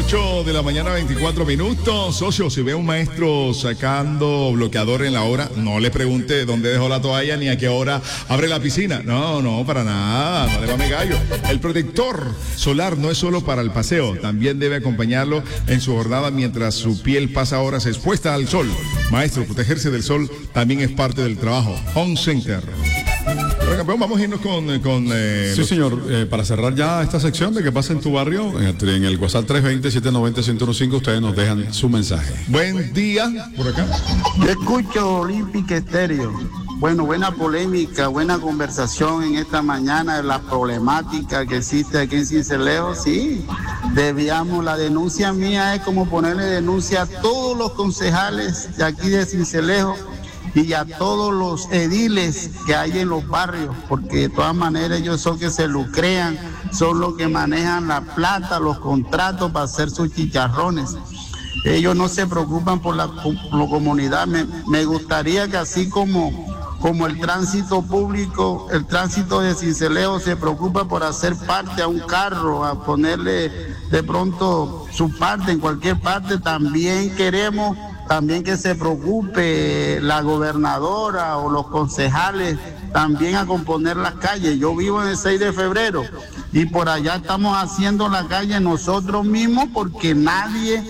8 de la mañana, 24 minutos. Socio, si ve a un maestro sacando bloqueador en la hora, no le pregunte dónde dejó la toalla ni a qué hora abre la piscina. No, para nada, no le va a mi gallo. El protector solar no es solo para el paseo, también debe acompañarlo en su jornada mientras su piel pasa horas expuesta al sol. Maestro, protegerse del sol también es parte del trabajo. Home Center. Bueno, campeón, vamos a irnos con sí, señor. Para cerrar ya esta sección de qué pasa en tu barrio, en el WhatsApp 320-790-1015, ustedes nos dejan su mensaje. Buen día, por acá. Yo escucho Olímpica Estéreo. Bueno, buena polémica, buena conversación en esta mañana de la problemática que existe aquí en Sincelejo. Sí, la denuncia mía es como ponerle denuncia a todos los concejales de aquí de Sincelejo y a todos los ediles que hay en los barrios, porque de todas maneras ellos son que se lucrean, son los que manejan la plata, los contratos para hacer sus chicharrones. Ellos no se preocupan por la comunidad. Me gustaría que así como el tránsito público, el tránsito de Sincelejo se preocupa por hacer parte a un carro, a ponerle de pronto su parte en cualquier parte, también queremos que se preocupe la gobernadora o los concejales también a componer las calles. Yo vivo en el 6 de febrero y por allá estamos haciendo la calle nosotros mismos porque nadie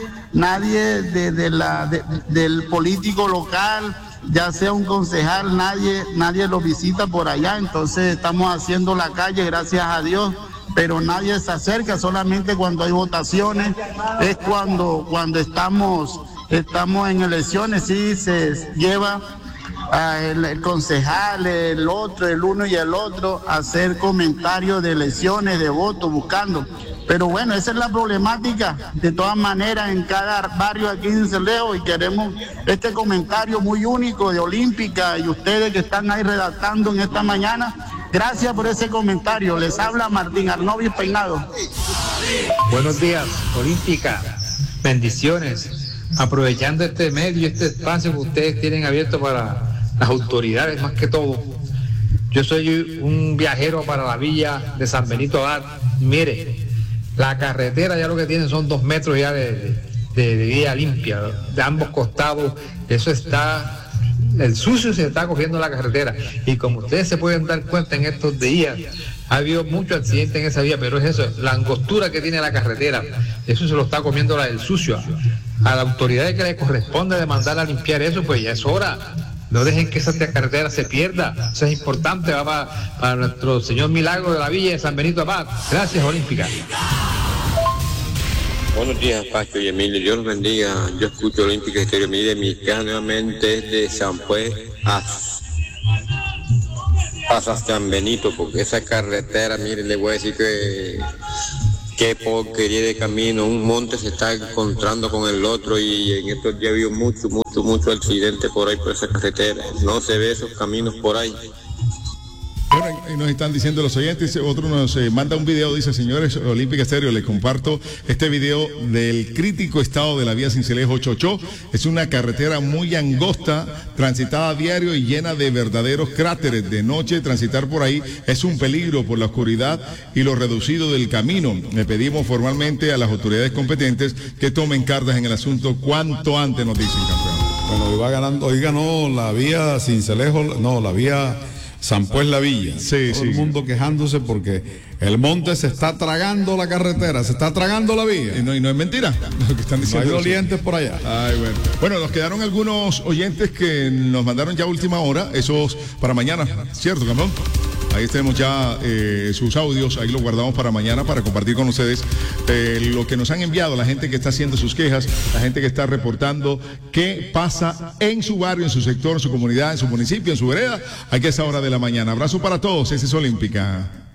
del político local, ya sea un concejal, nadie lo visita por allá. Entonces estamos haciendo la calle, gracias a Dios, pero nadie se acerca, solamente cuando hay votaciones, es cuando estamos en elecciones, sí se lleva el concejal, el otro, el uno y el otro a hacer comentarios de elecciones, de votos, buscando. Pero bueno, esa es la problemática, de todas maneras, en cada barrio aquí en Sincelejo, y queremos este comentario muy único de Olímpica y ustedes que están ahí redactando en esta mañana. Gracias por ese comentario. Les habla Martín Arnovis Peinado. Buenos días, Olímpica. Bendiciones. Aprovechando este medio y este espacio que ustedes tienen abierto para las autoridades, más que todo. Yo soy un viajero para la villa de San Benito Abad. Mire, la carretera ya lo que tiene son 2 metros ya de vía limpia, de ambos costados. Eso está, el sucio se está cogiendo la carretera. Y como ustedes se pueden dar cuenta en estos días, ha habido muchos accidentes en esa vía, pero es eso, la angostura que tiene la carretera, eso se lo está comiendo el sucio. A la autoridad que le corresponde de mandar a limpiar eso, pues ya es hora. No dejen que esa carretera se pierda. Eso es importante, va para nuestro Señor Milagro de la Villa de San Benito Abad. Gracias, Olímpica. Buenos días, Pacho y Emilio. Dios los bendiga. Yo escucho Olímpica Estéreo. Mire, mi casa nuevamente es de San Juez hasta San Benito, porque esa carretera, mire, le voy a decir que qué porquería de camino. Un monte se está encontrando con el otro y en estos días ha habido mucho accidente por ahí, por esa carretera. No se ve esos caminos por ahí. Bueno, y nos están diciendo los oyentes, otro nos manda un video, dice: señores, Olímpica Estéreo, les comparto este video del crítico estado de la vía Sincelejo Chochó. Es una carretera muy angosta, transitada a diario y llena de verdaderos cráteres. De noche transitar por ahí es un peligro por la oscuridad y lo reducido del camino. Le pedimos formalmente a las autoridades competentes que tomen cartas en el asunto cuanto antes, nos dicen, campeón. Bueno, hoy ganó la vía Sincelejo, no, la vía San Pues la Villa. Sí, todo el mundo quejándose porque el monte se está tragando la carretera, se está tragando la vía. Y no es mentira lo que están diciendo. No hay dolientes por allá. Ay, bueno. Bueno, nos quedaron algunos oyentes que nos mandaron ya a última hora, esos para mañana, ¿cierto, campeón? Ahí tenemos ya sus audios, ahí los guardamos para mañana para compartir con ustedes lo que nos han enviado, la gente que está haciendo sus quejas, la gente que está reportando qué pasa en su barrio, en su sector, en su comunidad, en su municipio, en su vereda, aquí a esa hora de la mañana. Abrazo para todos, esa es Olímpica.